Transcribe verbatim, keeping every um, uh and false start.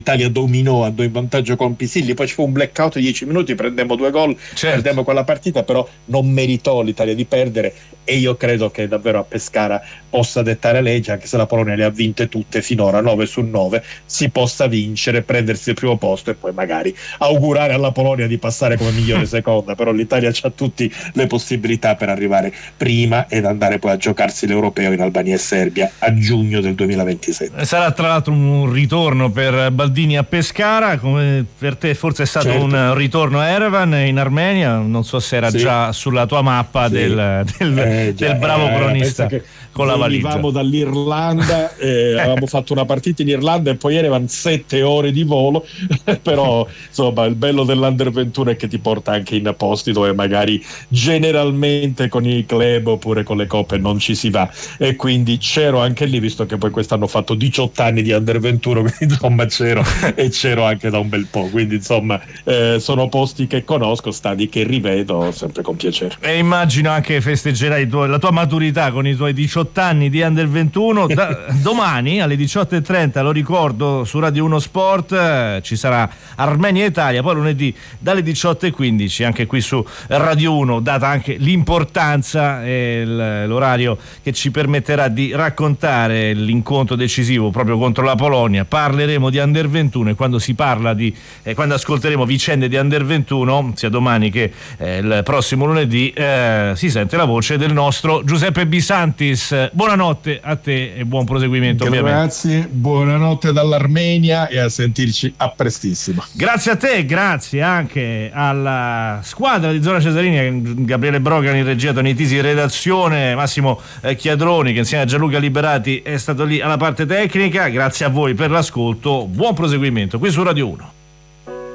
l'Italia dominò, andò in vantaggio con Pisilli, poi ci fu un blackout di dieci minuti, prendemmo due gol, certo. perdemmo quella partita, però non meritò l'Italia di perdere, e io credo che davvero a Pescara possa dettare legge, anche se la Polonia le ha vinte tutte finora, nove su nove, si possa vincere, prendersi il primo posto e poi magari augurare alla Polonia di passare come migliore seconda, però l'Italia ha tutte le possibilità per arrivare prima ed andare poi a giocarsi l'Europeo in Albania e Serbia a giugno del duemilaventisette. Sarà tra l'altro un ritorno per Baldini a Pescara, come per te forse è stato certo. un ritorno a Erevan in Armenia, non so se era sì. già sulla tua mappa sì. del, del, eh, del bravo eh, cronista con la valigia. Venivamo dall'Irlanda, eh, avevamo fatto una partita in Irlanda e poi Erevan sette ore di volo, però insomma il bello dell'Under ventuno è che ti porta anche in posti dove magari generalmente con i club oppure con le coppe non ci si va, e quindi c'ero anche lì, visto che poi quest'anno ho fatto diciotto anni di Under ventuno, quindi insomma c'ero e c'ero anche da un bel po', quindi insomma eh, sono posti che conosco, stadi che rivedo sempre con piacere. E immagino anche festeggerai tuo, la tua maturità con i tuoi diciotto anni di Under ventuno. Da, domani alle diciotto e trenta, lo ricordo, su Radio uno Sport eh, ci sarà Armenia Italia, poi lunedì dalle diciotto e quindici anche qui su Radio uno, data anche l'importanza e l'orario che ci permetterà di raccontare l'incontro decisivo proprio contro la Polonia. Parleremo di Under ventuno e quando si parla di eh, quando ascolteremo vicende di Under ventuno, sia domani che eh, il prossimo lunedì, eh, si sente la voce del nostro Giuseppe Bisantis. Buonanotte a te e buon proseguimento. Grazie, ovviamente. Buonanotte dall'Armenia e a sentirci a prestissimo. Grazie a te, grazie anche alla squadra di Zona Cesarini, Gabriele Brogan in regia, Toni Tisi in redazione, Massimo eh, Chiadroni che insieme a Gianluca Liberati è stato lì alla parte tecnica. Grazie a voi per l'ascolto, buon proseguimento qui su Radio uno.